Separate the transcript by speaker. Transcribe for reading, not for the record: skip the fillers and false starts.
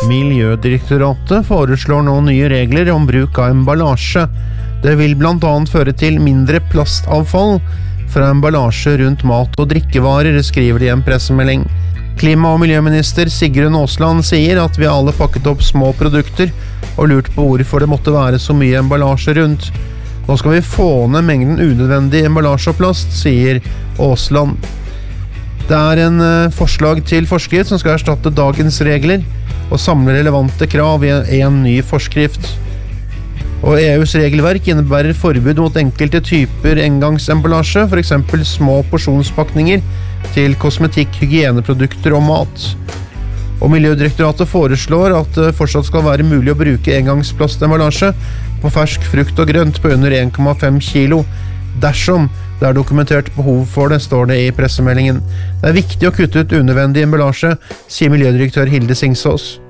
Speaker 1: Miljødirektoratet foreslår nå nye regler om bruk av emballasje. Det vil blant annet føre til mindre plastavfall fra emballasje rundt mat- og drikkevarer, skriver de i en pressemelding. Klima- og miljøminister Sigrun Aasland sier at vi alle pakket opp små produkter og lurt på hvorfor det måtte være så mye emballasje rundt. Nå skal vi få ned mengden unødvendig emballasje og plast, sier Aasland. Det er en forslag til forskrift som skal erstatte dagens regler og samle relevante krav i en ny forskrift. Og EUs regelverk innebærer forbud mot enkelte typer engangsemballasje, for eksempel små porsjonspakninger til kosmetikk, hygieneprodukter og mat. Og Miljødirektoratet foreslår at det fortsatt skal være mulig å bruke engangsplastemballasje på fersk frukt og grønt på under 1,5 kilo, dersom det er dokumentert behov for det, står det i pressemeldingen. Det er viktig å kutte ut unødvendig emballasje, sier miljødirektør Hilde Singsås.